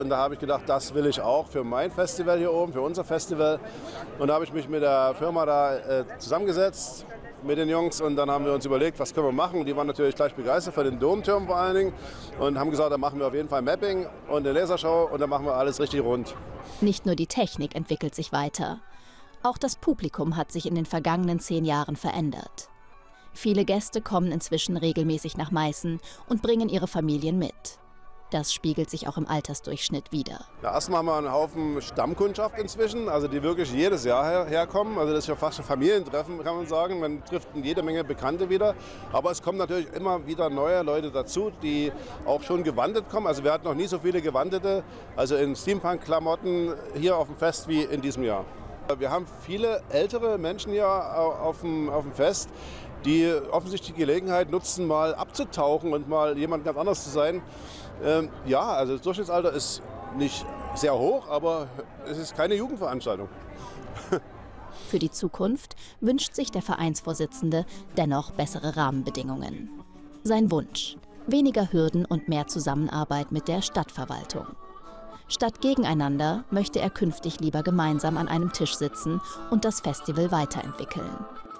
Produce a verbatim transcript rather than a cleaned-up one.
Und da habe ich gedacht, das will ich auch für mein Festival hier oben, für unser Festival. Und da habe ich mich mit der Firma da äh, zusammengesetzt, mit den Jungs. Und dann haben wir uns überlegt, was können wir machen. Und die waren natürlich gleich begeistert für den Domturm vor allen Dingen. Und haben gesagt, da machen wir auf jeden Fall Mapping und eine Lasershow. Und dann machen wir alles richtig rund. Nicht nur die Technik entwickelt sich weiter. Auch das Publikum hat sich in den vergangenen zehn Jahren verändert. Viele Gäste kommen inzwischen regelmäßig nach Meißen und bringen ihre Familien mit. Das spiegelt sich auch im Altersdurchschnitt wider. Ja, erstmal haben wir einen Haufen Stammkundschaft inzwischen, also die wirklich jedes Jahr her herkommen. Also das ist ja fast ein Familientreffen, kann man sagen. Man trifft jede Menge Bekannte wieder. Aber es kommen natürlich immer wieder neue Leute dazu, die auch schon gewandet kommen. Also wir hatten noch nie so viele Gewandete, also in Steampunk-Klamotten hier auf dem Fest wie in diesem Jahr. Wir haben viele ältere Menschen hier auf dem, auf dem Fest, die offensichtlich die Gelegenheit nutzen, mal abzutauchen und mal jemand ganz anders zu sein. Ähm, ja, also das Durchschnittsalter ist nicht sehr hoch, aber es ist keine Jugendveranstaltung. Für die Zukunft wünscht sich der Vereinsvorsitzende dennoch bessere Rahmenbedingungen. Sein Wunsch: weniger Hürden und mehr Zusammenarbeit mit der Stadtverwaltung. Statt gegeneinander möchte er künftig lieber gemeinsam an einem Tisch sitzen und das Festival weiterentwickeln.